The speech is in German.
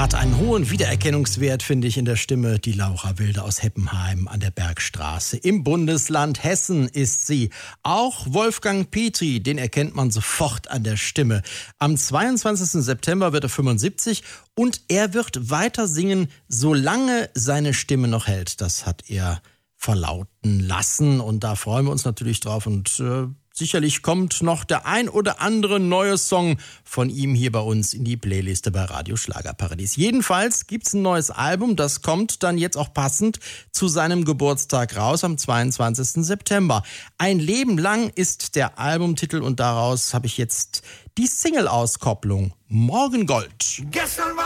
Hat einen hohen Wiedererkennungswert, finde ich, in der Stimme. Die Laura Wilde aus Heppenheim an der Bergstraße. Im Bundesland Hessen ist sie. Auch Wolfgang Petri, den erkennt man sofort an der Stimme. Am 22. September wird er 75 und er wird weiter singen, solange seine Stimme noch hält. Das hat er verlauten lassen und da freuen wir uns natürlich drauf und sicherlich kommt noch der ein oder andere neue Song von ihm hier bei uns in die Playliste bei Radio Schlagerparadies. Jedenfalls gibt's ein neues Album, das kommt dann jetzt auch passend zu seinem Geburtstag raus am 22. September. Ein Leben lang ist der Albumtitel und daraus habe ich jetzt die Single-Auskopplung Morgengold.